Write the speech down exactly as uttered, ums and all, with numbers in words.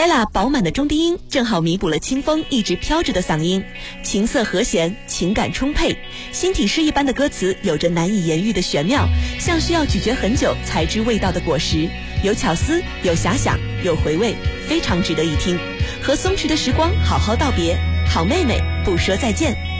ella 饱满的中低音正好弥补了清风一直飘着的嗓音，情色和弦，情感充沛，心体诗一般的歌词有着难以言喻的玄妙，像需要咀嚼很久才知味道的果实，有巧思，有遐想，有回味，非常值得一听。和松弛的时光好好道别，好妹妹不说再见。